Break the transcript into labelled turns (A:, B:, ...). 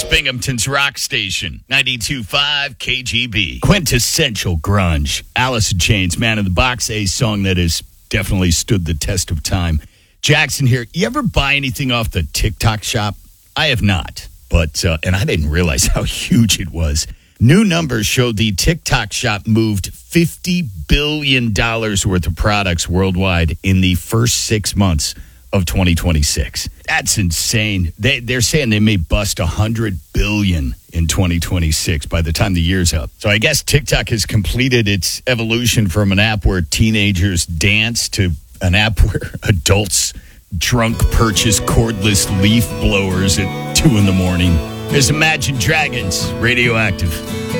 A: Binghamton's rock station, 92.5 KGB. Quintessential grunge. Alice in Chains, Man in the Box, a song that has definitely stood the test of time. Jackson here. You ever buy anything off the TikTok shop? I have not, but and I didn't realize how huge it was. New numbers show the TikTok shop moved $50 billion worth of products worldwide in the first 6 months of 2026. That's insane. They're saying they may bust $100 billion in 2026 by the time the year's up. So I guess TikTok has completed its evolution from an app where teenagers dance to an app where adults drunk purchase cordless leaf blowers at 2 a.m. There's Imagine Dragons, Radioactive.